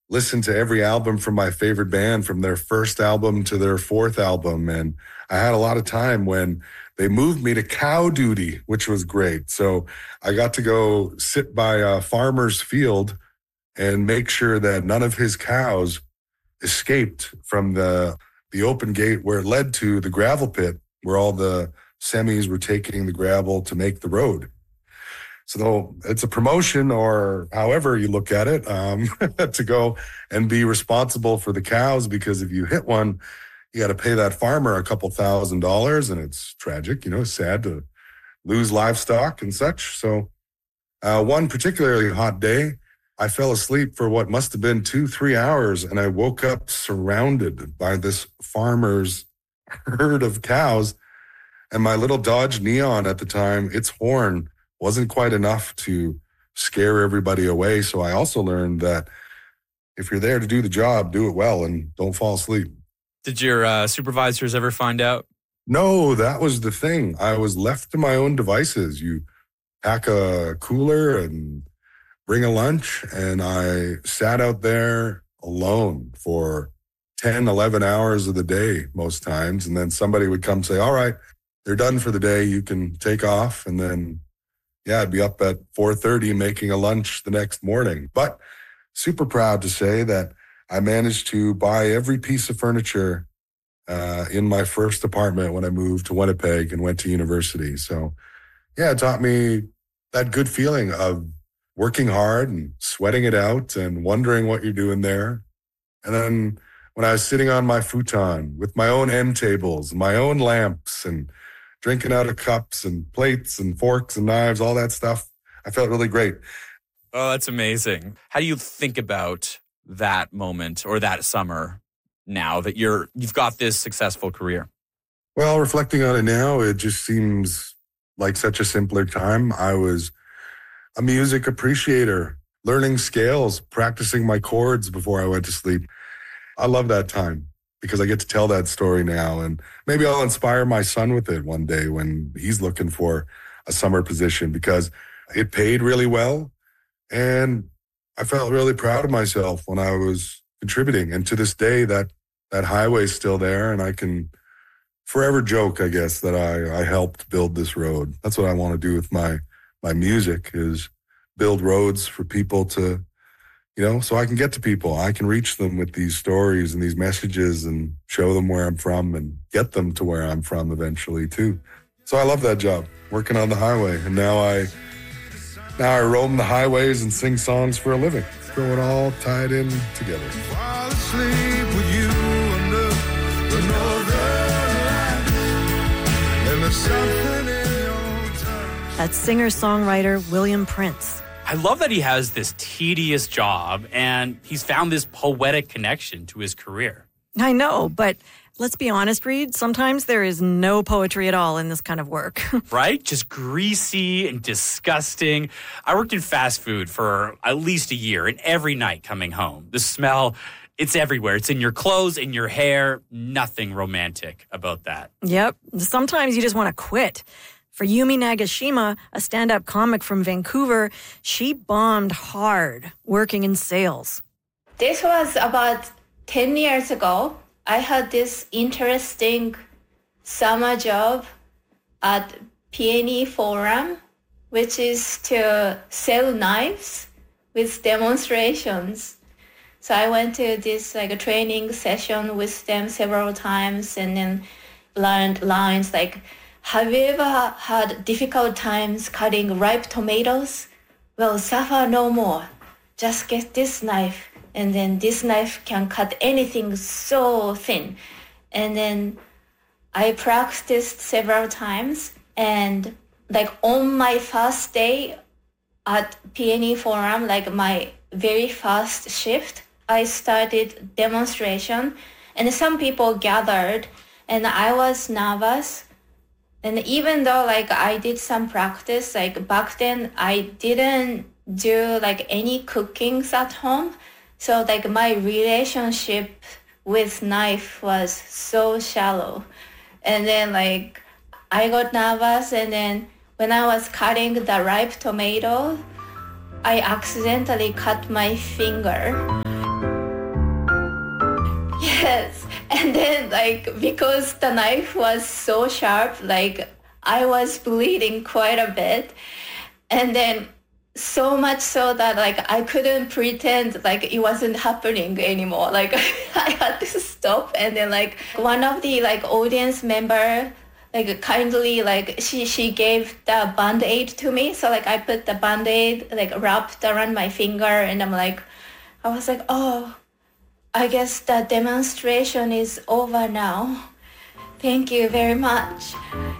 listened to every album from my favorite band, from their first album to their fourth album. And I had a lot of time when they moved me to cow duty, which was great. So I got to go sit by a farmer's field and make sure that none of his cows escaped from the open gate where it led to the gravel pit, where all the semis were taking the gravel to make the road. So it's a promotion, or however you look at it, to go and be responsible for the cows, because if you hit one, you got to pay that farmer a couple $1,000s, and it's tragic, sad to lose livestock and such. So one particularly hot day, I fell asleep for what must have been 2-3 hours, and I woke up surrounded by this farmer's herd of cows, and my little Dodge Neon at the time, its horn wasn't quite enough to scare everybody away. So I also learned that if you're there to do the job, do it well and don't fall asleep. Did your supervisors ever find out? No, that was the thing. I was left to my own devices. You pack a cooler and bring a lunch, and I sat out there alone for 10, 11 hours of the day most times. And then somebody would come say, all right, they're done for the day. You can take off. And then I'd be up at 4:30 making a lunch the next morning. But super proud to say that I managed to buy every piece of furniture in my first apartment when I moved to Winnipeg and went to university. So, it taught me that good feeling of working hard and sweating it out and wondering what you're doing there. And then when I was sitting on my futon with my own M tables, my own lamps, and drinking out of cups and plates and forks and knives, all that stuff, I felt really great. Oh, that's amazing. How do you think about that moment or that summer now that you've got this successful career? Well, reflecting on it now, it just seems like such a simpler time. I was a music appreciator, learning scales, practicing my chords before I went to sleep. I love that time because I get to tell that story now, and maybe I'll inspire my son with it one day when he's looking for a summer position, because it paid really well. And I felt really proud of myself when I was contributing. And to this day, that highway's still there, and I can forever joke, I guess, that I helped build this road. That's what I want to do with my music, is build roads for people to, so I can get to people. I can reach them with these stories and these messages and show them where I'm from and get them to where I'm from eventually too. So I love that job, working on the highway. And now I roam the highways and sing songs for a living. Throw it all tied in together. Fall asleep with you under the northern lights, and there's something in your touch. That's singer-songwriter William Prince. I love that he has this tedious job and he's found this poetic connection to his career. I know, but let's be honest, Reed, sometimes there is no poetry at all in this kind of work. Right? Just greasy and disgusting. I worked in fast food for at least a year, and every night coming home, the smell, it's everywhere. It's in your clothes, in your hair. Nothing romantic about that. Yep. Sometimes you just want to quit. For Yumi Nagashima, a stand-up comic from Vancouver, she bombed hard working in sales. This was about 10 years ago. I had this interesting summer job at PNE Forum, which is to sell knives with demonstrations. So I went to this a training session with them several times and then learned lines like, have you ever had difficult times cutting ripe tomatoes? Well, suffer no more. Just get this knife, and then this knife can cut anything so thin. And then I practiced several times, and on my first day at PNE Forum, my very first shift, I started demonstration, and some people gathered, and I was nervous. And even though I did some practice, back then I didn't do any cookings at home. So my relationship with knife was so shallow. And then I got nervous, and then when I was cutting the ripe tomato, I accidentally cut my finger. Yes. And then like, because the knife was so sharp, like I was bleeding quite a bit. And then so much so that like I couldn't pretend like it wasn't happening anymore. Like I had to stop. And then like one of the like audience member like kindly like she gave the Band-Aid to me. So like I put the Band-Aid like wrapped around my finger, and I was like, oh, I guess the demonstration is over now. Thank you very much.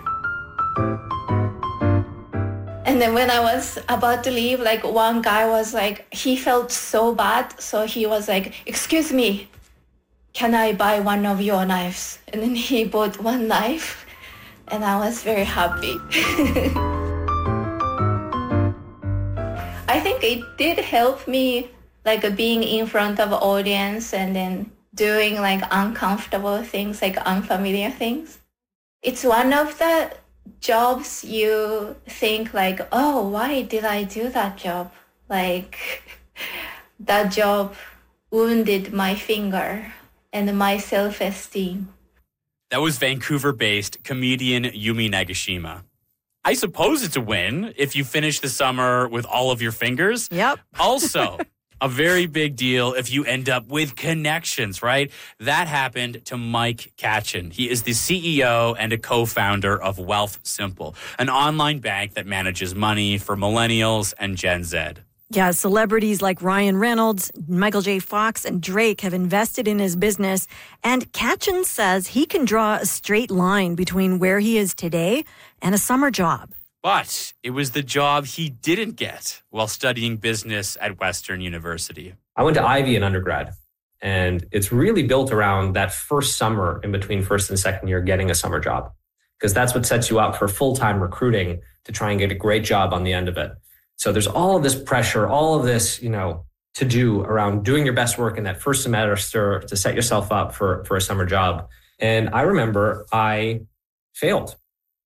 And then when I was about to leave, like one guy was like, he felt so bad. So he was like, excuse me, can I buy one of your knives? And then he bought one knife, and I was very happy. I think it did help me, like being in front of an audience and then doing like uncomfortable things, like unfamiliar things. It's one of the jobs you think like, oh, why did I do that job? Like that job wounded my finger and my self-esteem. That was Vancouver-based comedian Yumi Nagashima. I suppose it's a win if you finish the summer with all of your fingers. Yep. Also, a very big deal if you end up with connections, right? That happened to Mike Katchen. He is the CEO and a co-founder of Wealthsimple, an online bank that manages money for millennials and Gen Z. Yeah, celebrities like Ryan Reynolds, Michael J. Fox, and Drake have invested in his business. And Katchen says he can draw a straight line between where he is today and a summer job. But it was the job he didn't get while studying business at Western University. I went to Ivy in undergrad, and it's really built around that first summer in between first and second year getting a summer job, because that's what sets you up for full-time recruiting to try and get a great job on the end of it. So there's all of this pressure, all of this, to do around doing your best work in that first semester to set yourself up for a summer job. And I remember I failed.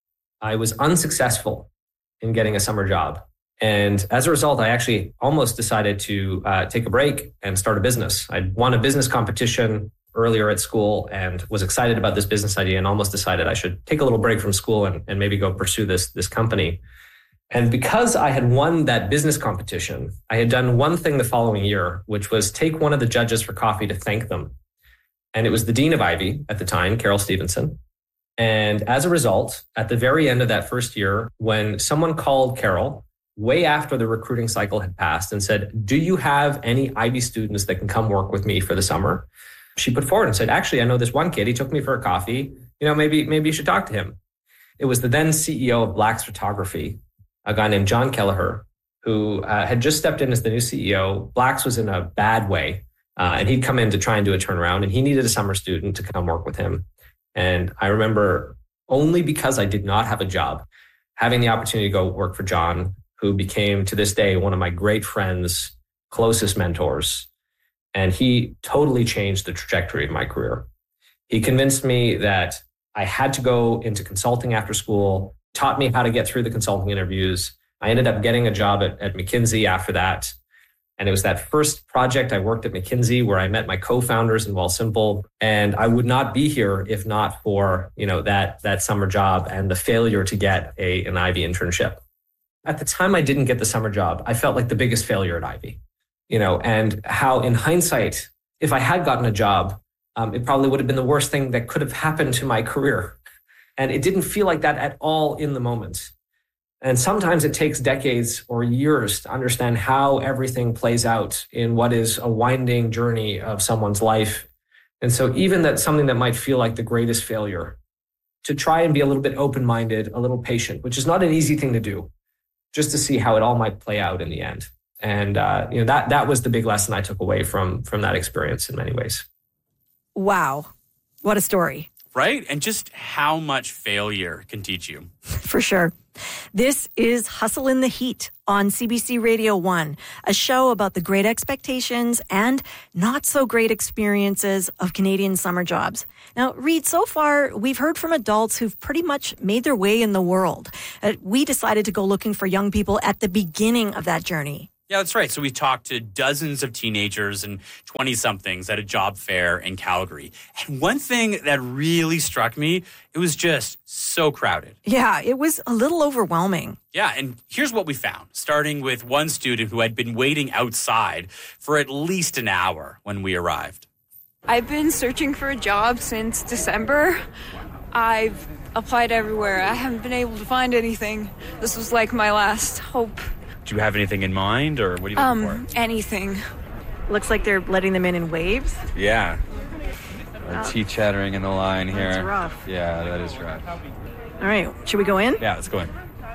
I was unsuccessful in getting a summer job. And as a result, I actually almost decided to take a break and start a business. I'd won a business competition earlier at school and was excited about this business idea and almost decided I should take a little break from school and maybe go pursue this company. And because I had won that business competition, I had done one thing the following year, which was take one of the judges for coffee to thank them. And it was the dean of Ivy at the time, Carol Stevenson. And as a result, at the very end of that first year, when someone called Carol way after the recruiting cycle had passed and said, do you have any Ivy students that can come work with me for the summer? She put forward and said, actually, I know this one kid. He took me for a coffee. Maybe you should talk to him. It was the then CEO of Black's Photography, a guy named John Kelleher, who had just stepped in as the new CEO. Black's was in a bad way, and he'd come in to try and do a turnaround, and he needed a summer student to come work with him. And I remember, only because I did not have a job, having the opportunity to go work for John, who became to this day one of my great friends, closest mentors. And he totally changed the trajectory of my career. He convinced me that I had to go into consulting after school, taught me how to get through the consulting interviews. I ended up getting a job at McKinsey after that. And it was that first project I worked at McKinsey where I met my co-founders in Wealthsimple. And I would not be here if not for, that summer job and the failure to get an Ivy internship. At the time I didn't get the summer job, I felt like the biggest failure at Ivy, and how in hindsight, if I had gotten a job, it probably would have been the worst thing that could have happened to my career. And it didn't feel like that at all in the moment. And sometimes it takes decades or years to understand how everything plays out in what is a winding journey of someone's life. And so even that's something that might feel like the greatest failure, to try and be a little bit open-minded, a little patient, which is not an easy thing to do, just to see how it all might play out in the end. And that was the big lesson I took away from that experience in many ways. Wow. What a story. Right? And just how much failure can teach you. For sure. This is Hustle in the Heat on CBC Radio 1, a show about the great expectations and not so great experiences of Canadian summer jobs. Now, Reed, so far, we've heard from adults who've pretty much made their way in the world. We decided to go looking for young people at the beginning of that journey. Yeah, that's right. So we talked to dozens of teenagers and 20-somethings at a job fair in Calgary. And one thing that really struck me, it was just so crowded. Yeah, it was a little overwhelming. Yeah, and here's what we found, starting with one student who had been waiting outside for at least an hour when we arrived. I've been searching for a job since December. I've applied everywhere. I haven't been able to find anything. This was like my last hope. Do you have anything in mind, or what are you looking for? Anything. Looks like they're letting them in waves. Yeah. Teeth chattering in the line here. That's rough. Yeah, that is rough. All right, should we go in? Yeah, let's go in.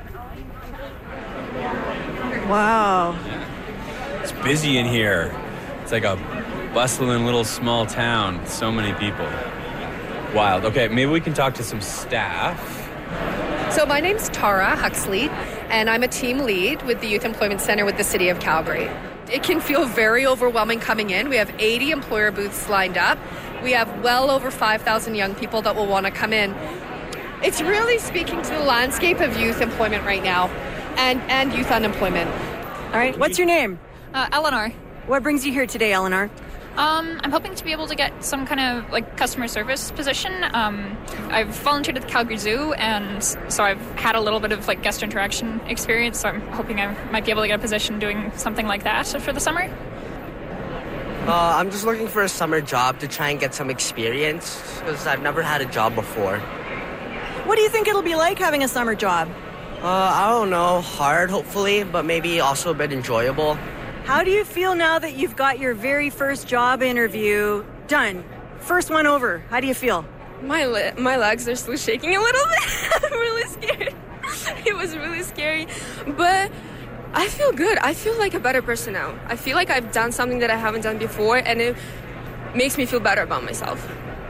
Wow. It's busy in here. It's like a bustling little small town. So many people. Wild. Okay, maybe we can talk to some staff. So my name's Tara Huxley, and I'm a team lead with the Youth Employment Center with the City of Calgary. It can feel very overwhelming coming in. We have 80 employer booths lined up. We have well over 5,000 young people that will want to come in. It's really speaking to the landscape of youth employment right now and youth unemployment. All right, what's your name? Eleanor. What brings you here today, Eleanor? I'm hoping to be able to get some kind of like customer service position. I've volunteered at the Calgary Zoo, and so I've had a little bit of like guest interaction experience. So I'm hoping I might be able to get a position doing something like that for the summer. I'm just looking for a summer job to try and get some experience because I've never had a job before. What do you think it'll be like having a summer job? I don't know, hard hopefully, but maybe also a bit enjoyable. How do you feel now that you've got your very first job interview done? First one over. How do you feel? My legs are still shaking a little bit. I'm really scared. It was really scary. But I feel good. I feel like a better person now. I feel like I've done something that I haven't done before, and it makes me feel better about myself.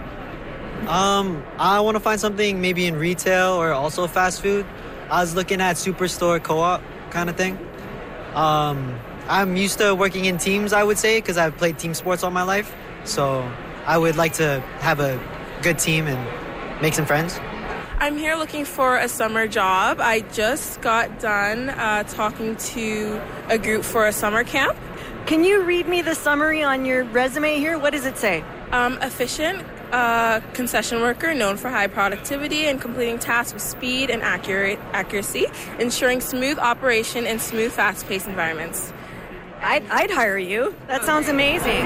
I want to find something maybe in retail or also fast food. I was looking at Superstore Co-op kind of thing. I'm used to working in teams, I would say, because I've played team sports all my life. So I would like to have a good team and make some friends. I'm here looking for a summer job. I just got done talking to a group for a summer camp. Can you read me the summary on your resume here? What does it say? Efficient concession worker known for high productivity and completing tasks with speed and accuracy, ensuring smooth operation in smooth, fast-paced environments. I'd hire you. That sounds amazing.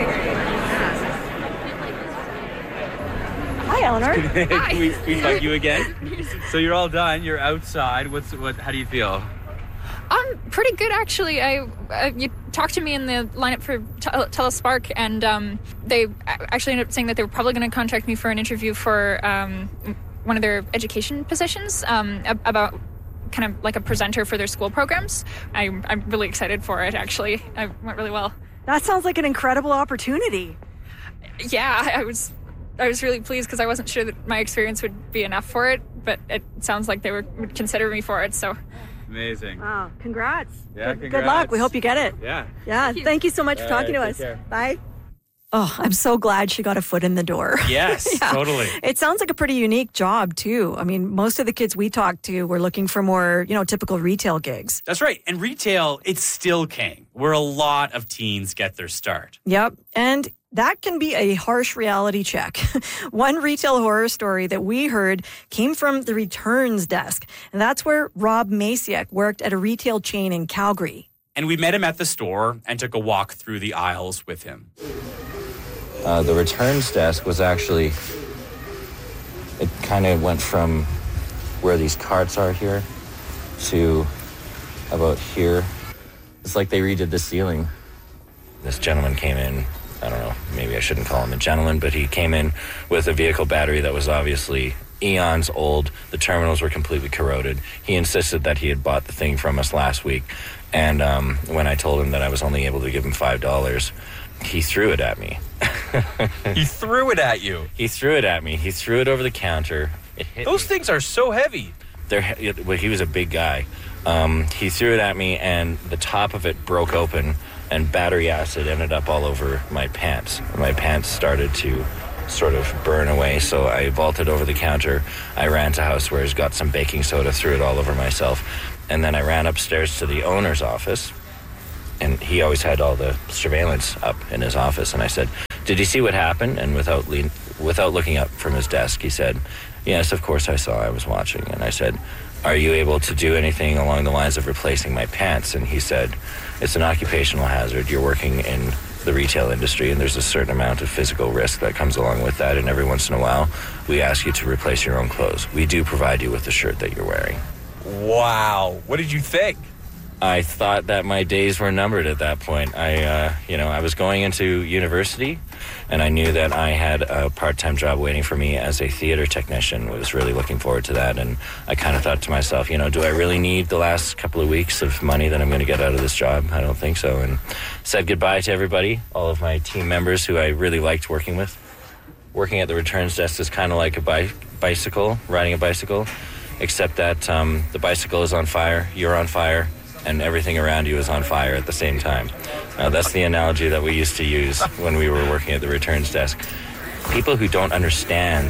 Hi, Eleanor. Can we bug you again? So you're all done. You're outside. How do you feel? I'm pretty good, actually. You talked to me in the lineup for Telespark, and they actually ended up saying that they were probably going to contact me for an interview for one of their education positions about kind of like a presenter for their school programs. I'm really excited for it, actually. It went really well. That sounds like an incredible opportunity. Yeah, I was really pleased because I wasn't sure that my experience would be enough for it, but it sounds like they would consider me for it, so... Amazing. Wow, congrats. Yeah, Good luck. We hope you get it. Yeah. Yeah, thank you so much for talking to us. Care. Bye. Oh, I'm so glad she got a foot in the door. Yes, Yeah. totally. It sounds like a pretty unique job, too. I mean, most of the kids we talked to were looking for more, typical retail gigs. That's right. And retail, it's still king, where a lot of teens get their start. Yep. And that can be a harsh reality check. One retail horror story that we heard came from the returns desk. And that's where Rob Masiak worked at a retail chain in Calgary. And we met him at the store and took a walk through the aisles with him. The returns desk was actually, it kind of went from where these carts are here to about here. It's like they redid the ceiling. This gentleman came in, I don't know, maybe I shouldn't call him a gentleman, but he came in with a vehicle battery that was obviously eons old. The terminals were completely corroded. He insisted that he had bought the thing from us last week. And when I told him that I was only able to give him $5, he threw it at me. He threw it at you? He threw it at me. He threw it over the counter. It hit Those things are so heavy. Well, he was a big guy. He threw it at me, and the top of it broke open, and battery acid ended up all over my pants. My pants started to sort of burn away, so I vaulted over the counter. I ran to Housewares, got some baking soda, threw it all over myself, and then I ran upstairs to the owner's office, and he always had all the surveillance up in his office. And I said, "Did you see what happened?" And without looking up from his desk, he said, "Yes, of course I saw. I was watching." And I said, "Are you able to do anything along the lines of replacing my pants?" And he said, "It's an occupational hazard. You're working in the retail industry, and there's a certain amount of physical risk that comes along with that. And every once in a while, we ask you to replace your own clothes. We do provide you with the shirt that you're wearing." Wow. What did you think? I thought that my days were numbered at that point. I was going into university, and I knew that I had a part-time job waiting for me as a theater technician. I was really looking forward to that, and I kind of thought to myself, do I really need the last couple of weeks of money that I'm going to get out of this job? I don't think so. And said goodbye to everybody, all of my team members who I really liked working with. Working at the returns desk is kind of like a bicycle, riding a bicycle, except that the bicycle is on fire, you're on fire, and everything around you is on fire at the same time. That's the analogy that we used to use when we were working at the returns desk. People who don't understand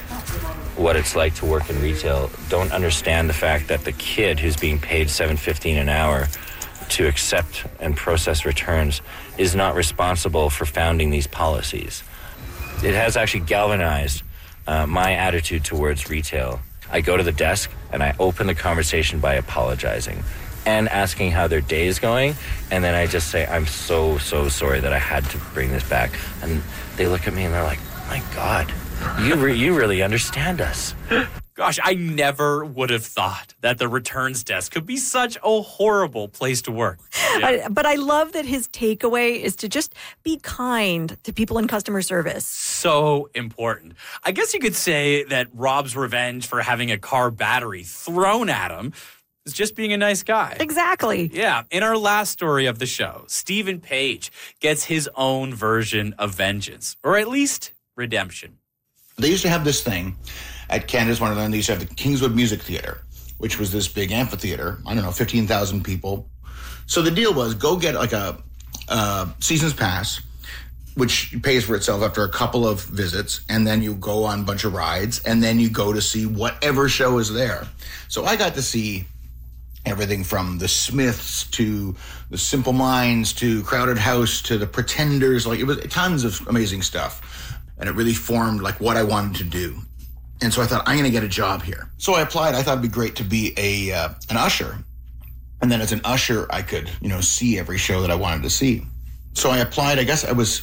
what it's like to work in retail don't understand the fact that the kid who's being paid $7.15 an hour to accept and process returns is not responsible for founding these policies. It has actually galvanized my attitude towards retail. I go to the desk and I open the conversation by apologizing and asking how their day is going, and then I just say, "I'm so sorry that I had to bring this back." And they look at me and they're like, "My God, you really understand us." Gosh, I never would have thought that the returns desk could be such a horrible place to work. Yeah. But I love that his takeaway is to just be kind to people in customer service. So important. I guess you could say that Rob's revenge for having a car battery thrown at him is just being a nice guy. Exactly. Yeah. In our last story of the show, Stephen Page gets his own version of vengeance, or at least redemption. They used to have this thing at Canada's Wonderland. They used to have the Kingswood Music Theatre, which was this big amphitheater. 15,000 people. So the deal was, go get like a season's pass, which pays for itself after a couple of visits, and then you go on a bunch of rides, and then you go to see whatever show is there. So I got to see everything from the Smiths to the Simple Minds to Crowded House to the Pretenders. Like, it was tons of amazing stuff. And it really formed like what I wanted to do. And so I thought, I'm going to get a job here. So I applied. I thought it'd be great to be an usher. And then as an usher, I could, see every show that I wanted to see. So I applied. I guess it was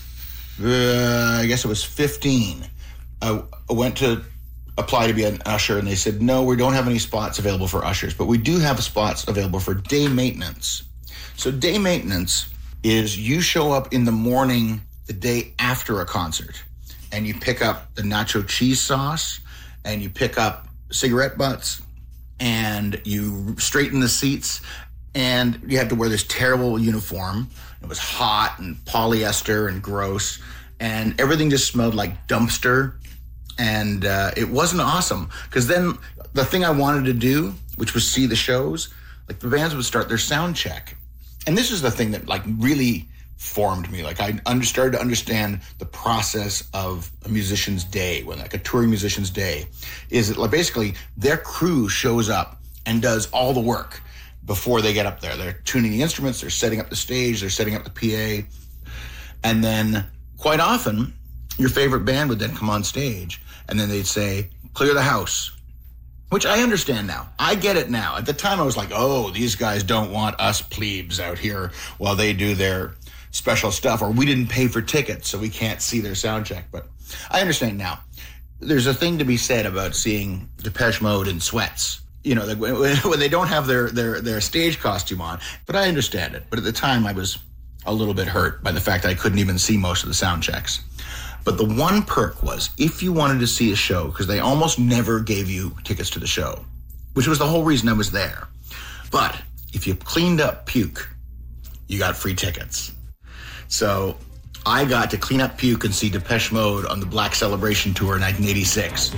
15. I went to apply to be an usher, and they said, "No, we don't have any spots available for ushers, but we do have spots available for day maintenance." So day maintenance is you show up in the morning the day after a concert, and you pick up the nacho cheese sauce, and you pick up cigarette butts, and you straighten the seats, and you have to wear this terrible uniform. It was hot and polyester and gross, and everything just smelled like dumpster. And it wasn't awesome, because then the thing I wanted to do, which was see the shows, like the bands would start their sound check. And this is the thing that like really formed me. Like I started to understand the process of a musician's day, when like a touring musician's day is that like basically their crew shows up and does all the work before they get up there. They're tuning the instruments, they're setting up the stage, they're setting up the PA. And then quite often your favorite band would then come on stage, and then they'd say, "Clear the house," which I understand now. I get it now. At the time, I was like, oh, these guys don't want us plebes out here while they do their special stuff, or we didn't pay for tickets, so we can't see their sound check. But I understand now. There's a thing to be said about seeing Depeche Mode in sweats, like when they don't have their stage costume on. But I understand it. But at the time, I was a little bit hurt by the fact that I couldn't even see most of the sound checks. But the one perk was, if you wanted to see a show, because they almost never gave you tickets to the show, which was the whole reason I was there. But if you cleaned up puke, you got free tickets. So I got to clean up puke and see Depeche Mode on the Black Celebration Tour in 1986.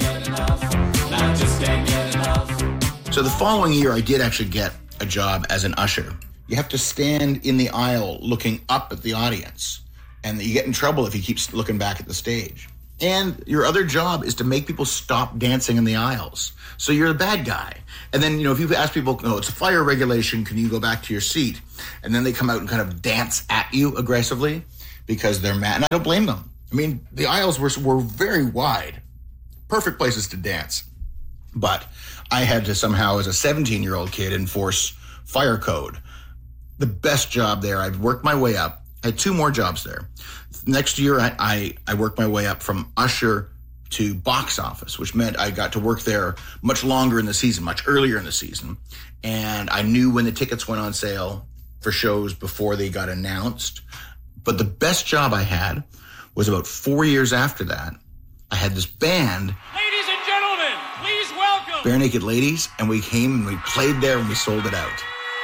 So the following year, I did actually get a job as an usher. You have to stand in the aisle looking up at the audience. And you get in trouble if you keep looking back at the stage. And your other job is to make people stop dancing in the aisles. So you're the bad guy. And then, if you ask people, it's a fire regulation, can you go back to your seat? And then they come out and kind of dance at you aggressively because they're mad. And I don't blame them. I mean, the aisles were very wide. Perfect places to dance. But I had to somehow, as a 17-year-old kid, enforce fire code. The best job there. I'd worked my way up. I had 2 more jobs there. Next year, I worked my way up from usher to box office, which meant I got to work there much longer in the season, much earlier in the season. And I knew when the tickets went on sale for shows before they got announced. But the best job I had was about 4 years after that. I had this band. Ladies and gentlemen, please welcome Bare Naked Ladies, and we came and we played there and we sold it out.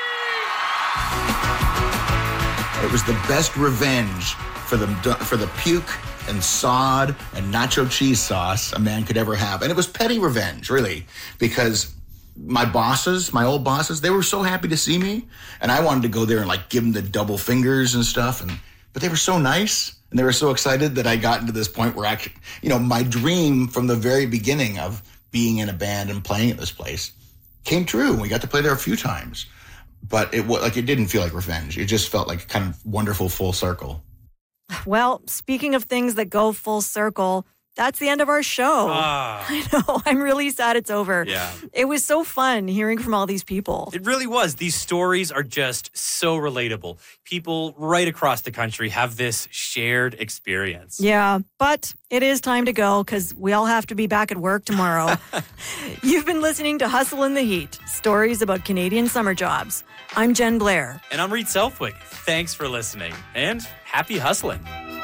It was the best revenge for the puke and sod and nacho cheese sauce a man could ever have. And it was petty revenge, really, because my old bosses, they were so happy to see me. And I wanted to go there and give them the double fingers and stuff. But they were so nice and they were so excited that I got into this point where actually, my dream from the very beginning of being in a band and playing at this place came true. We got to play there a few times. But it didn't feel like revenge. It just felt like kind of wonderful full circle. Well, speaking of things that go full circle, that's the end of our show. I know. I'm really sad it's over. Yeah. It was so fun hearing from all these people. It really was. These stories are just so relatable. People right across the country have this shared experience. Yeah, but it is time to go because we all have to be back at work tomorrow. You've been listening to Hustle in the Heat, stories about Canadian summer jobs. I'm Jen Blair. And I'm Reed Selfwick. Thanks for listening and happy hustling.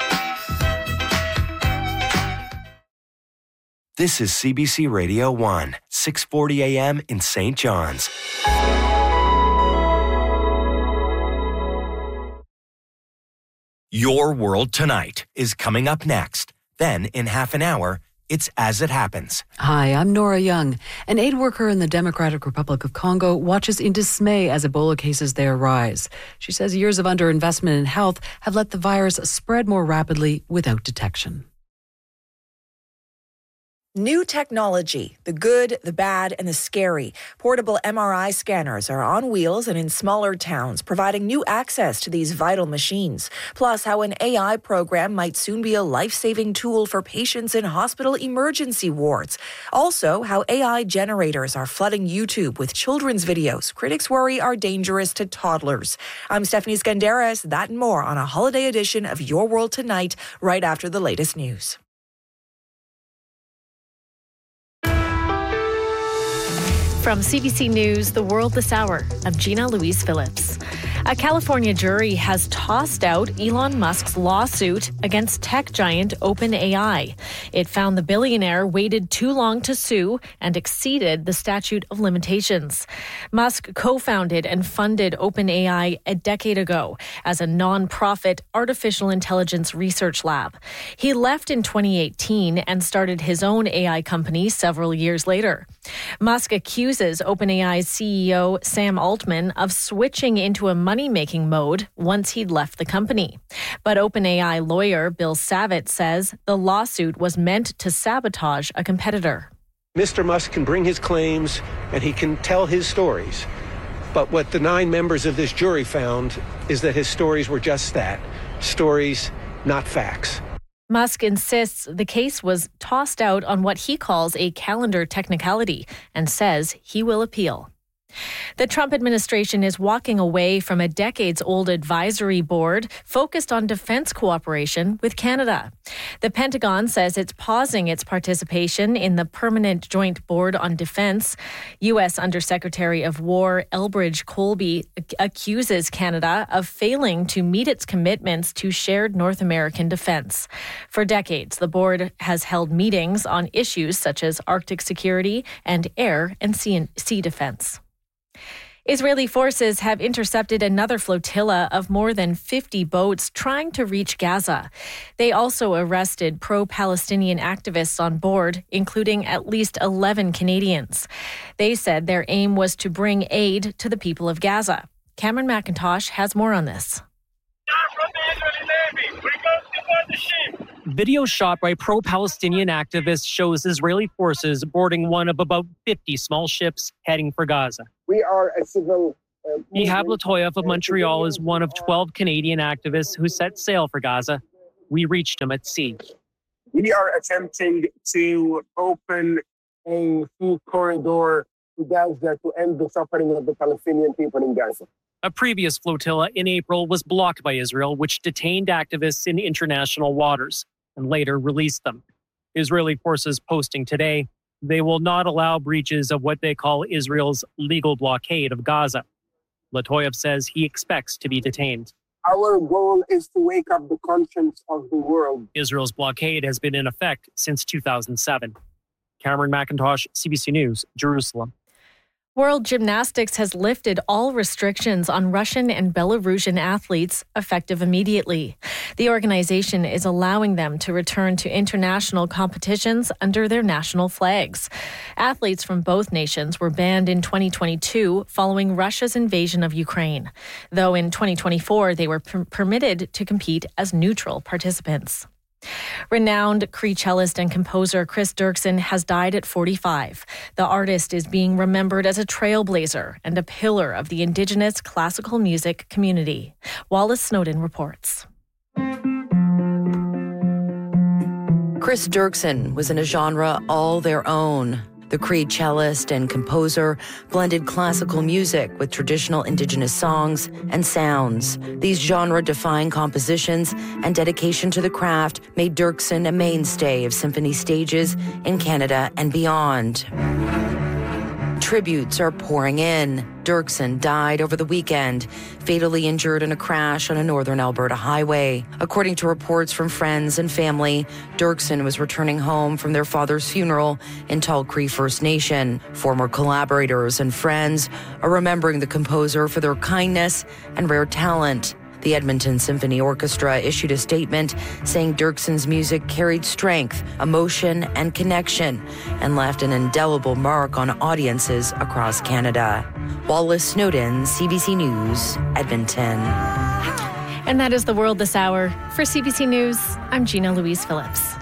This is CBC Radio 1, 640 AM in St. John's. Your World Tonight is coming up next. Then, in half an hour, it's As It Happens. Hi, I'm Nora Young. An aid worker in the Democratic Republic of Congo watches in dismay as Ebola cases there rise. She says years of underinvestment in health have let the virus spread more rapidly without detection. New technology, the good, the bad, and the scary. Portable MRI scanners are on wheels and in smaller towns, providing new access to these vital machines. Plus, how an AI program might soon be a life-saving tool for patients in hospital emergency wards. Also, how AI generators are flooding YouTube with children's videos critics worry are dangerous to toddlers. I'm Stephanie Skandaris. That and more on a holiday edition of Your World Tonight, right after the latest news. From CBC News, The World This Hour, I'm Gina Louise Phillips. A California jury has tossed out Elon Musk's lawsuit against tech giant OpenAI. It found the billionaire waited too long to sue and exceeded the statute of limitations. Musk co-founded and funded OpenAI a decade ago as a non-profit artificial intelligence research lab. He left in 2018 and started his own AI company several years later. Musk accuses OpenAI's CEO Sam Altman of switching into a money-making mode once he'd left the company. But OpenAI lawyer Bill Savitt says the lawsuit was meant to sabotage a competitor. Mr. Musk can bring his claims and he can tell his stories. But what the 9 members of this jury found is that his stories were just that, stories, not facts. Musk insists the case was tossed out on what he calls a calendar technicality and says he will appeal. The Trump administration is walking away from a decades-old advisory board focused on defense cooperation with Canada. The Pentagon says it's pausing its participation in the Permanent Joint Board on Defense. U.S. Undersecretary of War Elbridge Colby accuses Canada of failing to meet its commitments to shared North American defense. For decades, the board has held meetings on issues such as Arctic security and air and sea defense. Israeli forces have intercepted another flotilla of more than 50 boats trying to reach Gaza. They also arrested pro-Palestinian activists on board, including at least 11 Canadians. They said their aim was to bring aid to the people of Gaza. Cameron McIntosh has more on this. Video shot by pro-Palestinian activists shows Israeli forces boarding one of about 50 small ships heading for Gaza. We are a civil... Ihab Latoyev of Montreal is one of 12 Canadian activists who set sail for Gaza. We reached him at sea. We are attempting to open a food corridor to Gaza to end the suffering of the Palestinian people in Gaza. A previous flotilla in April was blocked by Israel, which detained activists in international waters and later released them. Israeli forces posting today, they will not allow breaches of what they call Israel's legal blockade of Gaza. Latoyev says he expects to be detained. Our goal is to wake up the conscience of the world. Israel's blockade has been in effect since 2007. Cameron McIntosh, CBC News, Jerusalem. World Gymnastics has lifted all restrictions on Russian and Belarusian athletes effective immediately. The organization is allowing them to return to international competitions under their national flags. Athletes from both nations were banned in 2022 following Russia's invasion of Ukraine, though in 2024 they were permitted to compete as neutral participants. Renowned Cree cellist and composer Chris Dirksen has died at 45. The artist is being remembered as a trailblazer and a pillar of the Indigenous classical music community. Wallace Snowden reports. Chris Dirksen was in a genre all their own. The Cree cellist and composer blended classical music with traditional Indigenous songs and sounds. These genre-defying compositions and dedication to the craft made Dirksen a mainstay of symphony stages in Canada and beyond. Tributes are pouring in. Dirksen died over the weekend, fatally injured in a crash on a northern Alberta highway. According to reports from friends and family, Dirksen was returning home from their father's funeral in Tall Cree First Nation. Former collaborators and friends are remembering the composer for their kindness and rare talent. The Edmonton Symphony Orchestra issued a statement saying Dirksen's music carried strength, emotion, and connection, and left an indelible mark on audiences across Canada. Wallace Snowden, CBC News, Edmonton. And that is the world this hour. For CBC News, I'm Gina Louise Phillips.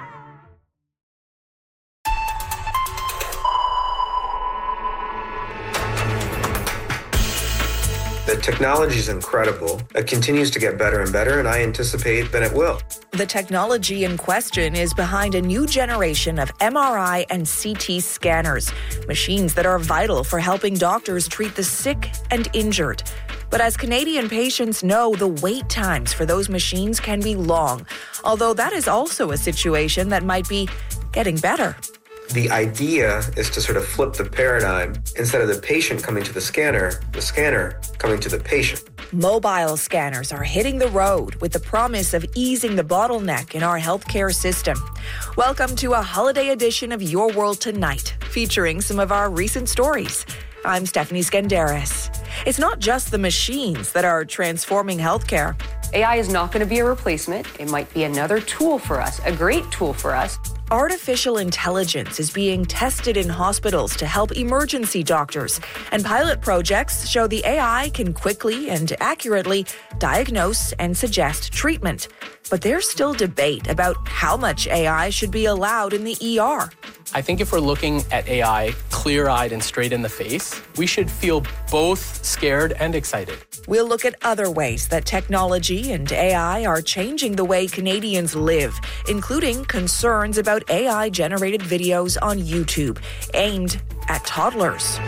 The technology is incredible. It continues to get better and better, and I anticipate that it will. The technology in question is behind a new generation of MRI and CT scanners, machines that are vital for helping doctors treat the sick and injured. But as Canadian patients know, the wait times for those machines can be long, although that is also a situation that might be getting better. The idea is to sort of flip the paradigm. Instead of the patient coming to the scanner coming to the patient. Mobile scanners are hitting the road with the promise of easing the bottleneck in our healthcare system. Welcome to a holiday edition of Your World Tonight, featuring some of our recent stories. I'm Stephanie Skandaris. It's not just the machines that are transforming healthcare. AI is not going to be a replacement. It might be another tool for us, a great tool for us. Artificial intelligence is being tested in hospitals to help emergency doctors, and pilot projects show the AI can quickly and accurately diagnose and suggest treatment. But there's still debate about how much AI should be allowed in the ER. I think if we're looking at AI clear-eyed and straight in the face, we should feel both scared and excited. We'll look at other ways that technology and AI are changing the way Canadians live, including concerns about AI-generated videos on YouTube aimed at toddlers.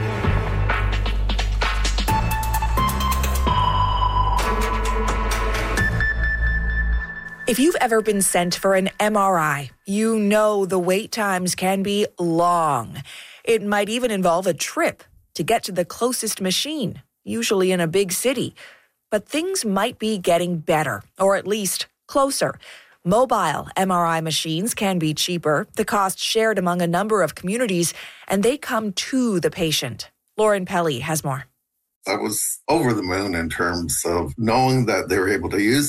If you've ever been sent for an MRI, you know the wait times can be long. It might even involve a trip to get to the closest machine, usually in a big city. But things might be getting better, or at least closer. Mobile MRI machines can be cheaper, the cost shared among a number of communities, and they come to the patient. Lauren Pelly has more. I was over the moon in terms of knowing that they were able to use this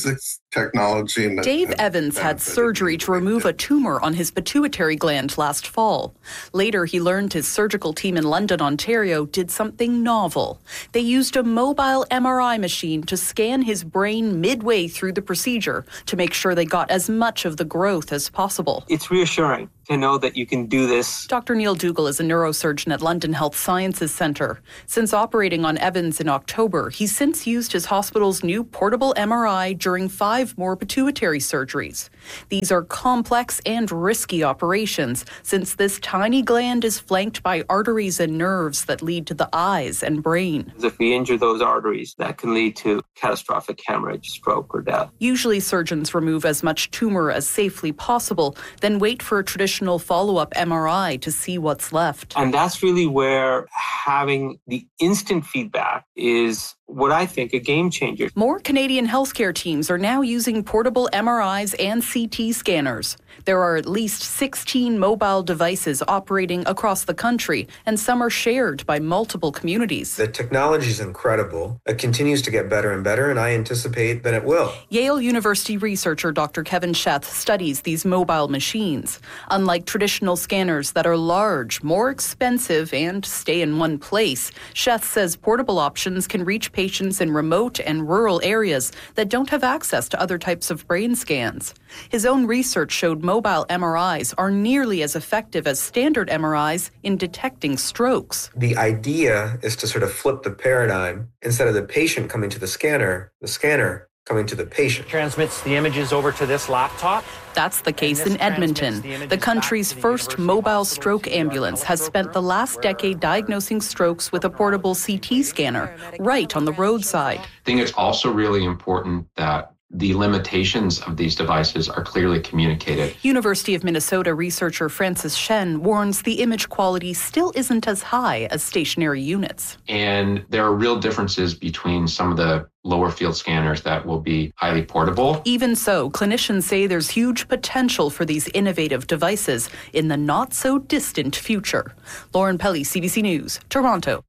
technology. And Dave Evans had surgery to remove a tumor on his pituitary gland last fall. Later, he learned his surgical team in London, Ontario, did something novel. They used a mobile MRI machine to scan his brain midway through the procedure to make sure they got as much of the growth as possible. It's reassuring to know that you can do this. Dr. Neil Dougal is a neurosurgeon at London Health Sciences Centre. Since operating on Evans in October, he's since used his hospital's new portable MRI during 5 more pituitary surgeries. These are complex and risky operations, since this tiny gland is flanked by arteries and nerves that lead to the eyes and brain. If we injure those arteries, that can lead to catastrophic hemorrhage, stroke, or death. Usually surgeons remove as much tumor as safely possible, then wait for a traditional follow-up MRI to see what's left. And that's really where having the instant feedback is what I think a game changer. More Canadian healthcare teams are now using portable MRIs and CT scanners. There are at least 16 mobile devices operating across the country, and some are shared by multiple communities. The technology is incredible. It continues to get better and better, and I anticipate that it will. Yale University researcher Dr. Kevin Sheth studies these mobile machines. Unlike traditional scanners that are large, more expensive, and stay in one place, Sheth says portable options can reach patients in remote and rural areas that don't have access to other types of brain scans. His own research showed mobile MRIs are nearly as effective as standard MRIs in detecting strokes. The idea is to sort of flip the paradigm. Instead of the patient coming to the scanner coming to the patient. Transmits the images over to this laptop. That's the case in Edmonton. The country's first mobile stroke ambulance has spent the last decade diagnosing strokes with a portable CT scanner right on the roadside. I think it's also really important that the limitations of these devices are clearly communicated. University of Minnesota researcher Francis Shen warns the image quality still isn't as high as stationary units. And there are real differences between some of the lower field scanners that will be highly portable. Even so, clinicians say there's huge potential for these innovative devices in the not-so-distant future. Lauren Pelly, CBC News, Toronto.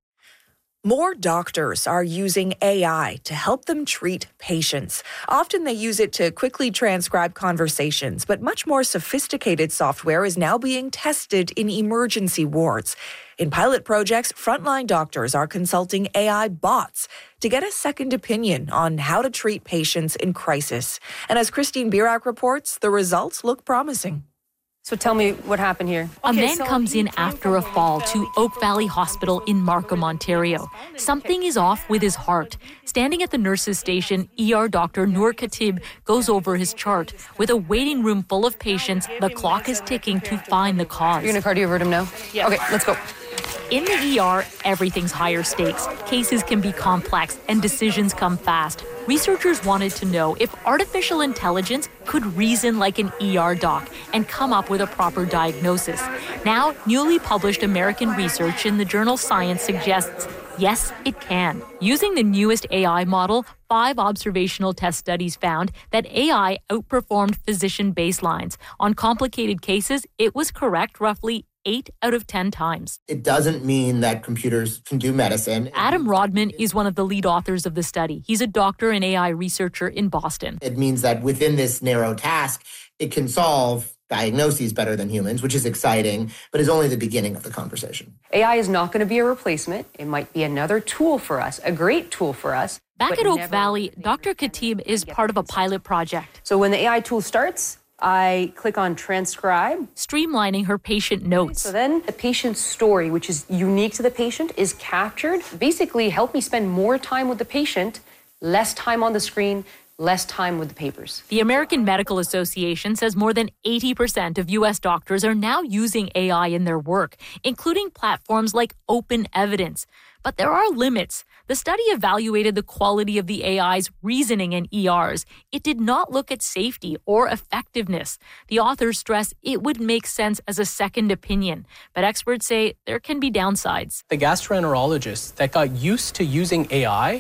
More doctors are using AI to help them treat patients. Often they use it to quickly transcribe conversations, but much more sophisticated software is now being tested in emergency wards. In pilot projects, frontline doctors are consulting AI bots to get a second opinion on how to treat patients in crisis. And as Christine Birak reports, the results look promising. So tell me what happened here. A man comes in after a fall to Oak Valley Hospital in Markham, Ontario. Something is off with his heart. Standing at the nurse's station, ER doctor Noor Khatib goes over his chart. With a waiting room full of patients, the clock is ticking to find the cause. You're going to cardiovert him now? Yeah. Okay, let's go. In the ER, everything's higher stakes. Cases can be complex and decisions come fast. Researchers wanted to know if artificial intelligence could reason like an ER doc and come up with a proper diagnosis. Now, newly published American research in the journal Science suggests, yes, it can. Using the newest AI model, 5 observational test studies found that AI outperformed physician baselines. On complicated cases, it was correct roughly 8 out of 10 times. It doesn't mean that computers can do medicine. Adam Rodman is one of the lead authors of the study. He's a doctor and AI researcher in Boston. It means that within this narrow task, it can solve diagnoses better than humans, which is exciting, but is only the beginning of the conversation. AI is not going to be a replacement. It might be another tool for us, a great tool for us. Back at Oak Valley, Dr. Khatib is part of a pilot project. So when the AI tool starts, I click on transcribe. Streamlining her patient notes. So then the patient's story, which is unique to the patient, is captured. Basically, help me spend more time with the patient, less time on the screen, less time with the papers. The American Medical Association says more than 80% of U.S. doctors are now using AI in their work, including platforms like Open Evidence. But there are limits. The study evaluated the quality of the AI's reasoning in ERs. It did not look at safety or effectiveness. The authors stress it would make sense as a second opinion, but experts say there can be downsides. The gastroenterologists that got used to using AI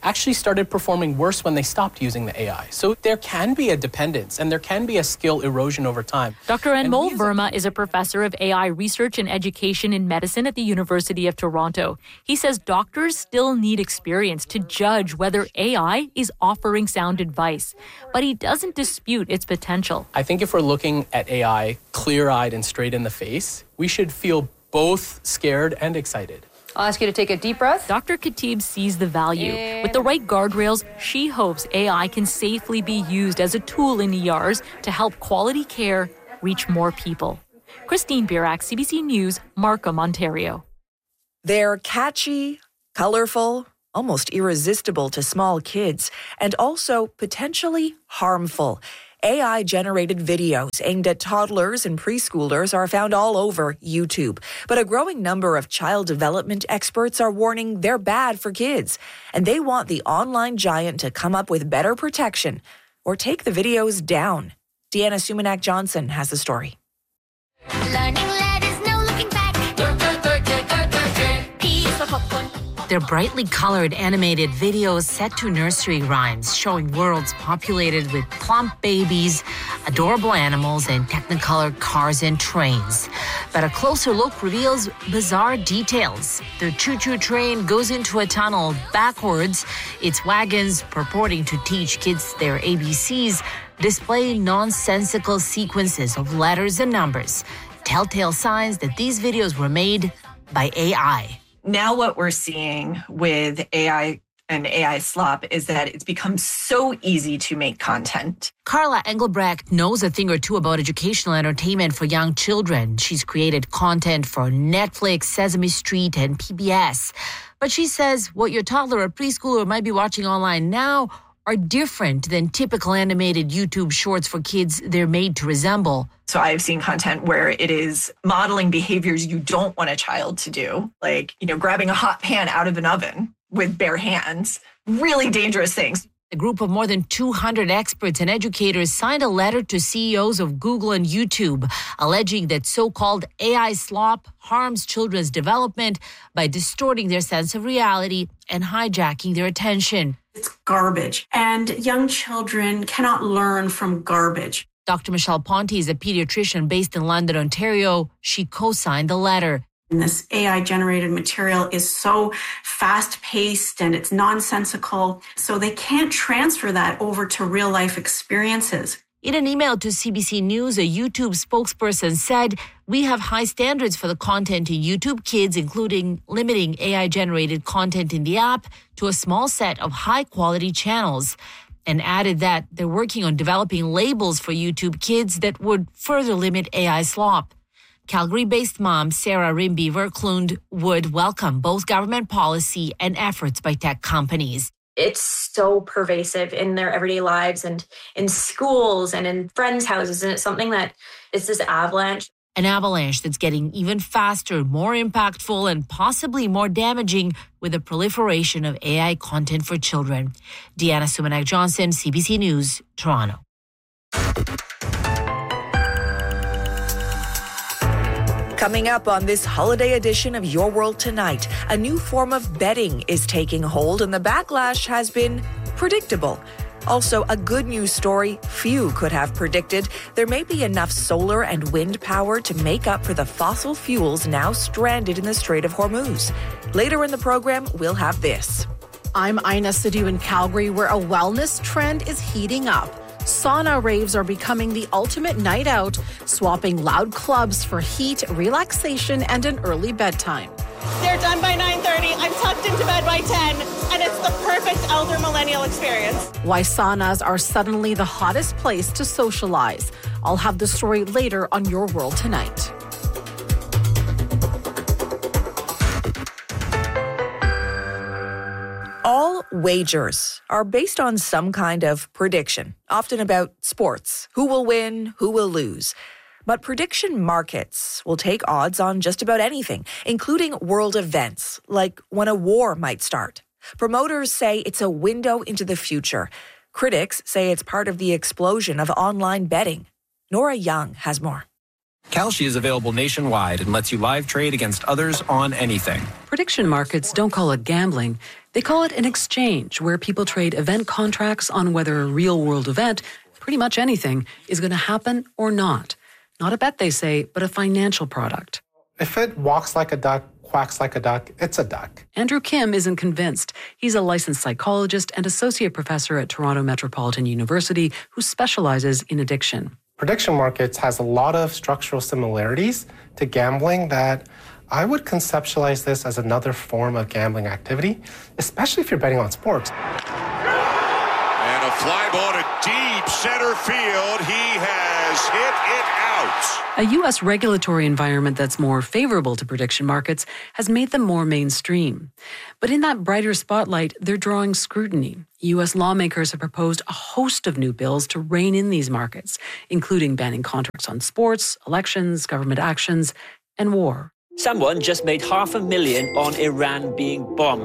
actually started performing worse when they stopped using the AI. So there can be a dependence and there can be a skill erosion over time. Dr. Anmol Verma is a professor of AI research and education in medicine at the University of Toronto. He says doctors still need experience to judge whether AI is offering sound advice, but he doesn't dispute its potential. I think if we're looking at AI clear-eyed and straight in the face, we should feel both scared and excited. I'll ask you to take a deep breath. Dr. Khatib sees the value. With the right guardrails, she hopes AI can safely be used as a tool in ERs to help quality care reach more people. Christine Birak, CBC News, Markham, Ontario. They're catchy, colorful, almost irresistible to small kids, and also potentially harmful. AI-generated videos aimed at toddlers and preschoolers are found all over YouTube. But a growing number of child development experts are warning they're bad for kids, and they want the online giant to come up with better protection or take the videos down. Deanna Sumanak-Johnson has the story. They're brightly colored animated videos set to nursery rhymes showing worlds populated with plump babies, adorable animals, and technicolor cars and trains. But a closer look reveals bizarre details. The choo-choo train goes into a tunnel backwards. Its wagons, purporting to teach kids their ABCs, display nonsensical sequences of letters and numbers. Telltale signs that these videos were made by AI. Now what we're seeing with AI and AI slop is that it's become so easy to make content. Carla Engelbrecht knows a thing or two about educational entertainment for young children. She's created content for Netflix, Sesame Street, and PBS. But she says what your toddler or preschooler might be watching online now are different than typical animated YouTube shorts for kids they're made to resemble. So I've seen content where it is modeling behaviors you don't want a child to do, like, grabbing a hot pan out of an oven with bare hands, really dangerous things. A group of more than 200 experts and educators signed a letter to CEOs of Google and YouTube, alleging that so-called AI slop harms children's development by distorting their sense of reality and hijacking their attention. It's garbage, and young children cannot learn from garbage. Dr. Michelle Ponte is a pediatrician based in London, Ontario. She co-signed the letter. And this AI-generated material is so fast-paced and it's nonsensical, so they can't transfer that over to real-life experiences. In an email to CBC News, a YouTube spokesperson said, "We have high standards for the content in YouTube Kids, including limiting AI-generated content in the app to a small set of high-quality channels," and added that they're working on developing labels for YouTube Kids that would further limit AI slop. Calgary-based mom Sarah Rimby Verklund would welcome both government policy and efforts by tech companies. It's so pervasive in their everyday lives and in schools and in friends' houses. And it's something that is this avalanche. An avalanche that's getting even faster, more impactful, and possibly more damaging with the proliferation of AI content for children. Deanna Sumanak-Johnson, CBC News, Toronto. Coming up on this holiday edition of Your World Tonight, a new form of betting is taking hold and the backlash has been predictable. Also, a good news story few could have predicted. There may be enough solar and wind power to make up for the fossil fuels now stranded in the Strait of Hormuz. Later in the program, we'll have this. I'm Ina Sidhu in Calgary, where a wellness trend is heating up. Sauna raves are becoming the ultimate night out, swapping loud clubs for heat, relaxation, and an early bedtime. They're done by 9:30. I'm tucked into bed by 10, and it's the perfect elder millennial experience. Why saunas are suddenly the hottest place to socialize. I'll have the story later on Your World Tonight. All wagers are based on some kind of prediction, often about sports, who will win, who will lose. But prediction markets will take odds on just about anything, including world events, like when a war might start. Promoters say it's a window into the future. Critics say it's part of the explosion of online betting. Nora Young has more. Kalshi is available nationwide and lets you live trade against others on anything. Prediction markets don't call it gambling. They call it an exchange where people trade event contracts on whether a real-world event, pretty much anything, is going to happen or not. Not a bet, they say, but a financial product. If it walks like a duck, quacks like a duck, it's a duck. Andrew Kim isn't convinced. He's a licensed psychologist and associate professor at Toronto Metropolitan University who specializes in addiction. Prediction markets has a lot of structural similarities to gambling that I would conceptualize this as another form of gambling activity, especially if you're betting on sports. And a fly ball to deep center field. He has hit it out. A U.S. regulatory environment that's more favorable to prediction markets has made them more mainstream. But in that brighter spotlight, they're drawing scrutiny. U.S. lawmakers have proposed a host of new bills to rein in these markets, including banning contracts on sports, elections, government actions, and war. Someone just made $500,000 on Iran being bombed.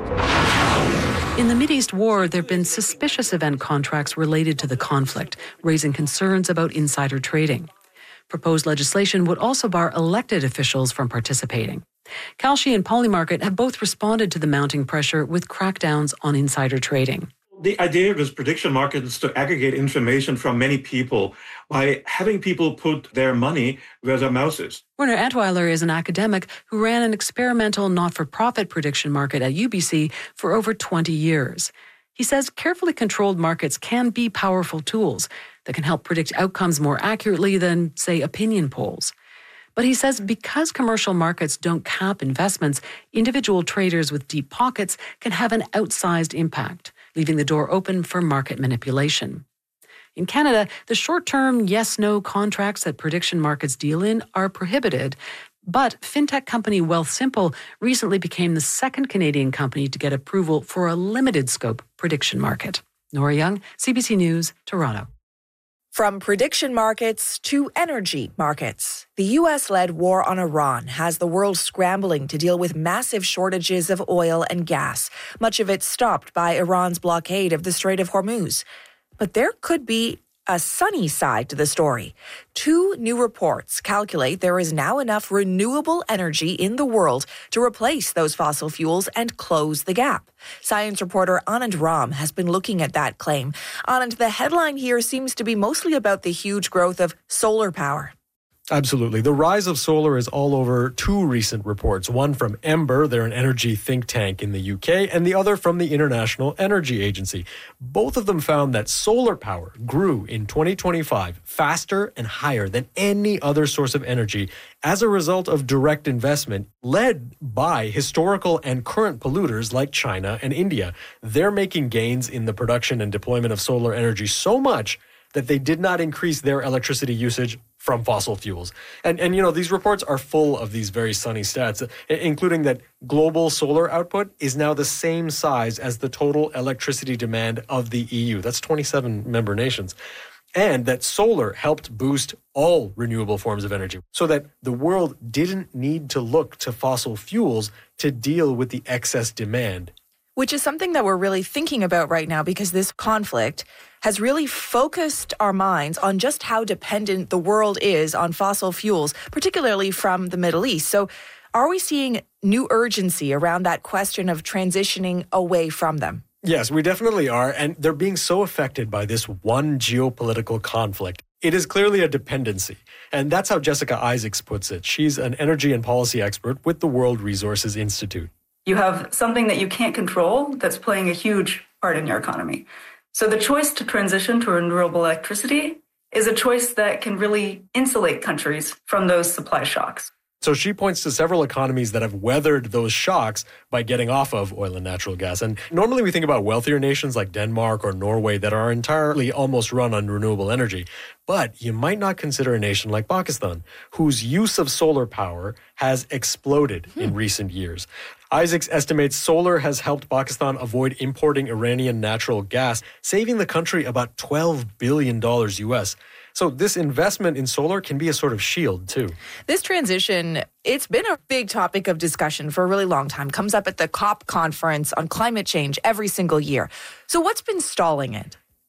In the Mideast war, there have been suspicious event contracts related to the conflict, raising concerns about insider trading. Proposed legislation would also bar elected officials from participating. Kalshi and Polymarket have both responded to the mounting pressure with crackdowns on insider trading. The idea of this prediction market is to aggregate information from many people by having people put their money where their mouth is. Werner Antweiler is an academic who ran an experimental not-for-profit prediction market at UBC for over 20 years. He says carefully controlled markets can be powerful tools that can help predict outcomes more accurately than, say, opinion polls. But he says because commercial markets don't cap investments, individual traders with deep pockets can have an outsized impact, leaving the door open for market manipulation. In Canada, the short-term yes-no contracts that prediction markets deal in are prohibited, but fintech company Wealthsimple recently became the second Canadian company to get approval for a limited-scope prediction market. Nora Young, CBC News, Toronto. From prediction markets to energy markets, the U.S.-led war on Iran has the world scrambling to deal with massive shortages of oil and gas, much of it stopped by Iran's blockade of the Strait of Hormuz. But there could be a sunny side to the story. 2 new reports calculate there is now enough renewable energy in the world to replace those fossil fuels and close the gap. Science reporter Anand Ram has been looking at that claim. Anand, the headline here seems to be mostly about the huge growth of solar power. Absolutely. The rise of solar is all over 2 recent reports, one from Ember, they're an energy think tank in the UK, and the other from the International Energy Agency. Both of them found that solar power grew in 2025 faster and higher than any other source of energy as a result of direct investment led by historical and current polluters like China and India. They're making gains in the production and deployment of solar energy so much that they did not increase their electricity usage from fossil fuels. And you know, these reports are full of these very sunny stats, including that global solar output is now the same size as the total electricity demand of the EU. That's 27 member nations. And that solar helped boost all renewable forms of energy so that the world didn't need to look to fossil fuels to deal with the excess demand. Which is something that we're really thinking about right now because this conflict has really focused our minds on just how dependent the world is on fossil fuels, particularly from the Middle East. So are we seeing new urgency around that question of transitioning away from them? Yes, we definitely are. And they're being so affected by this one geopolitical conflict. It is clearly a dependency. And that's how Jessica Isaacs puts it. She's an energy and policy expert with the World Resources Institute. You have something that you can't control that's playing a huge part in your economy. So the choice to transition to renewable electricity is a choice that can really insulate countries from those supply shocks. So she points to several economies that have weathered those shocks by getting off of oil and natural gas. And normally we think about wealthier nations like Denmark or Norway that are entirely almost run on renewable energy. But you might not consider a nation like Pakistan, whose use of solar power has exploded in recent years. Isaacs estimates solar has helped Pakistan avoid importing Iranian natural gas, saving the country about $12 billion US. So this investment in solar can be a sort of shield, too. This transition, it's been a big topic of discussion for a really long time. Comes up at the COP conference on climate change every single year. So what's been stalling it?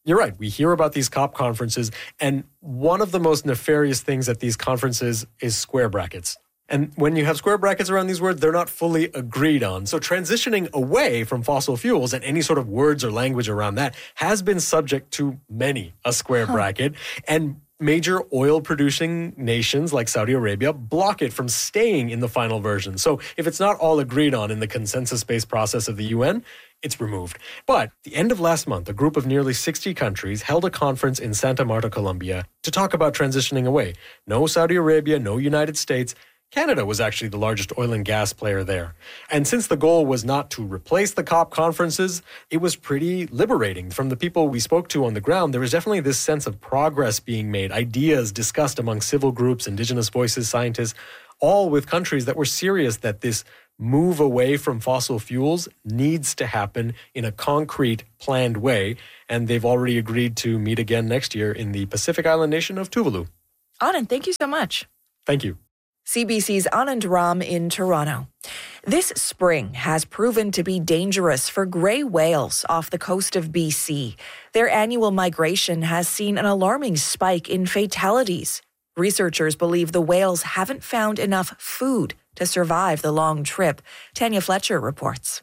You're right. We hear about these COP conferences, and one of the most nefarious things at these conferences is square brackets. And when you have square brackets around these words, they're not fully agreed on. So transitioning away from fossil fuels and any sort of words or language around that has been subject to many a square bracket. And major oil-producing nations like Saudi Arabia block it from staying in the final version. So if it's not all agreed on in the consensus-based process of the UN, it's removed. But at the end of last month, a group of nearly 60 countries held a conference in Santa Marta, Colombia, to talk about transitioning away. No Saudi Arabia, no United States. Canada was actually the largest oil and gas player there. And since the goal was not to replace the COP conferences, it was pretty liberating. From the people we spoke to on the ground, there was definitely this sense of progress being made, ideas discussed among civil groups, indigenous voices, scientists, all with countries that were serious that this move away from fossil fuels needs to happen in a concrete, planned way. And they've already agreed to meet again next year in the Pacific island nation of Tuvalu. Anand, thank you so much. Thank you. CBC's Anand Ram in Toronto. This spring has proven to be dangerous for grey whales off the coast of BC. Their annual migration has seen an alarming spike in fatalities. Researchers believe the whales haven't found enough food to survive the long trip. Tanya Fletcher reports.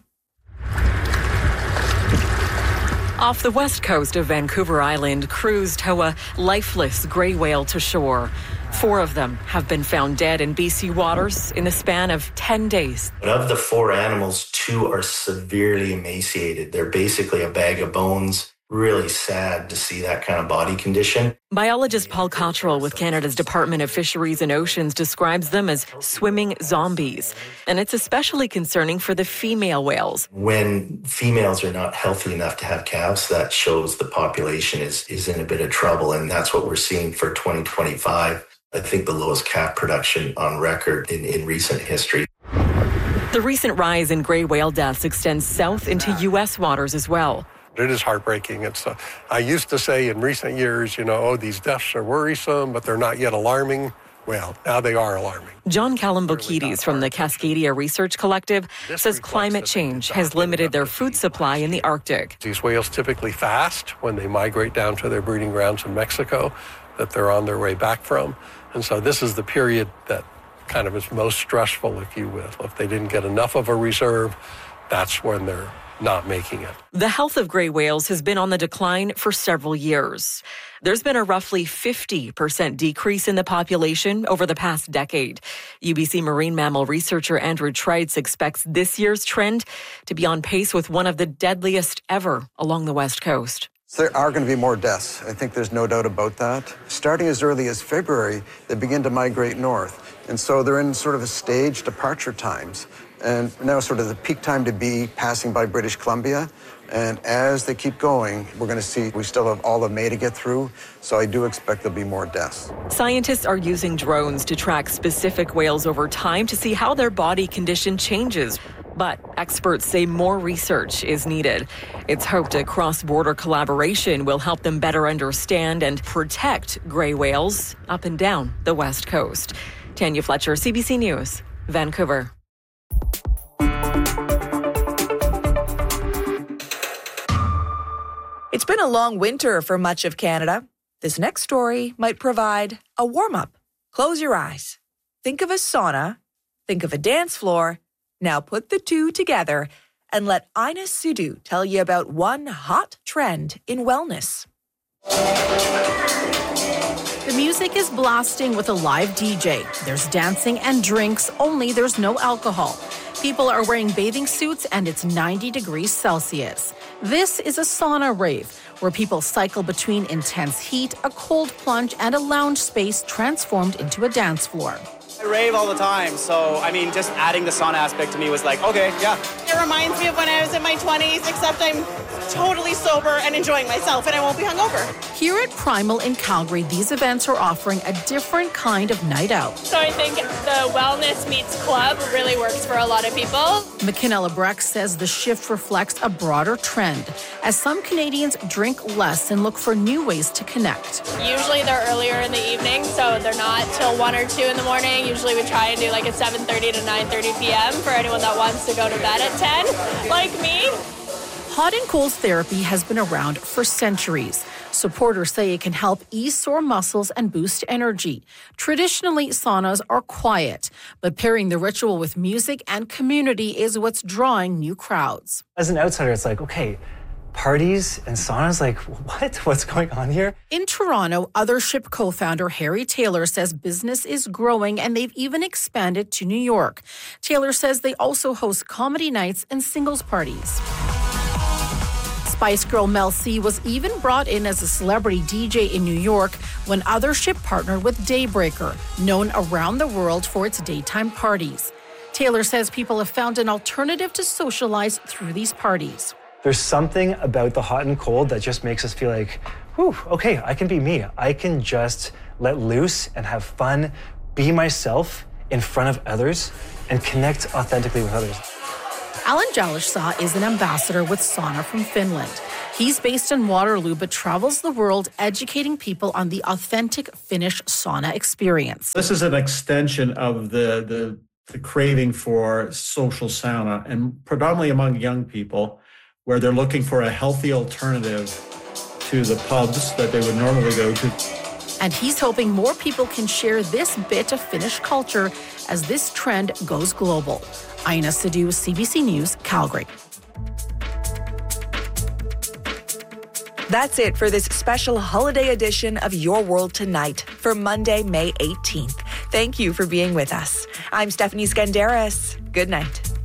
Off the west coast of Vancouver Island, crews tow a lifeless grey whale to shore. 4 of them have been found dead in BC waters in the span of 10 days. Of the 4 animals, 2 are severely emaciated. They're basically a bag of bones. Really sad to see that kind of body condition. Biologist Paul Cottrell with Canada's Department of Fisheries and Oceans describes them as swimming zombies. And it's especially concerning for the female whales. When females are not healthy enough to have calves, that shows the population is in a bit of trouble. And that's what we're seeing for 2025. I think the lowest calf production on record in recent history. The recent rise in grey whale deaths extends south into U.S. waters as well. It is heartbreaking. I used to say in recent years, these deaths are worrisome, but they're not yet alarming. Well, now they are alarming. John Callum-Bokides from the Cascadia Research Collective says climate change has limited their food supply in the Arctic. These whales typically fast when they migrate down to their breeding grounds in Mexico that they're on their way back from. And so this is the period that kind of is most stressful, if you will. If they didn't get enough of a reserve, that's when they're not making it. The health of grey whales has been on the decline for several years. There's been a roughly 50% decrease in the population over the past decade. UBC marine mammal researcher Andrew Treitz expects this year's trend to be on pace with one of the deadliest ever along the West Coast. There are going to be more deaths. I think there's no doubt about that. Starting as early as February, they begin to migrate north. And so they're in sort of a staged departure times. And now sort of the peak time to be passing by British Columbia. And as they keep going, we're going to see we still have all of May to get through. So I do expect there'll be more deaths. Scientists are using drones to track specific whales over time to see how their body condition changes. But experts say more research is needed. It's hoped a cross-border collaboration will help them better understand and protect grey whales up and down the West Coast. Tanya Fletcher, CBC News, Vancouver. It's been a long winter for much of Canada. This next story might provide a warm-up. Close your eyes. Think of a sauna. Think of a dance floor. Now put the two together and let Ina Sidhu tell you about one hot trend in wellness. The music is blasting with a live DJ. There's dancing and drinks, only there's no alcohol. People are wearing bathing suits and it's 90 degrees Celsius. This is a sauna rave where people cycle between intense heat, a cold plunge, and a lounge space transformed into a dance floor. I rave all the time, so just adding the sauna aspect to me was like, okay, yeah. It reminds me of when I was in my 20s, except I'm totally sober and enjoying myself, and I won't be hungover. Here at Primal in Calgary, these events are offering a different kind of night out. So I think the wellness meets club really works for a lot of people. McKenna Lebrecht says the shift reflects a broader trend, as some Canadians drink less and look for new ways to connect. Usually they're earlier in the evening, so they're not till 1 or 2 in the morning. Usually we try and do like at 7:30 to 9:30 p.m. for anyone that wants to go to bed at 10, like me. Hot and cold therapy has been around for centuries, Supporters say it can help ease sore muscles and boost energy. Traditionally, saunas are quiet, but pairing the ritual with music and community is what's drawing new crowds. As an outsider, it's like, okay, parties and saunas, like what? What's going on here? In Toronto, Othership co-founder Harry Taylor says business is growing and they've even expanded to New York. Taylor says they also host comedy nights and singles parties. Spice Girl Mel C was even brought in as a celebrity DJ in New York when Othership partnered with Daybreaker, known around the world for its daytime parties. Taylor says people have found an alternative to socialize through these parties. There's something about the hot and cold that just makes us feel like, whew, okay, I can be me. I can just let loose and have fun, be myself in front of others, and connect authentically with others. Alan Jalishsaw is an ambassador with Sauna from Finland. He's based in Waterloo but travels the world educating people on the authentic Finnish sauna experience. This is an extension of the craving for social sauna, and predominantly among young people, where they're looking for a healthy alternative to the pubs that they would normally go to. And he's hoping more people can share this bit of Finnish culture as this trend goes global. Aina Sidhu, CBC News, Calgary. That's it for this special holiday edition of Your World Tonight for Monday, May 18th. Thank you for being with us. I'm Stephanie Skandaris. Good night.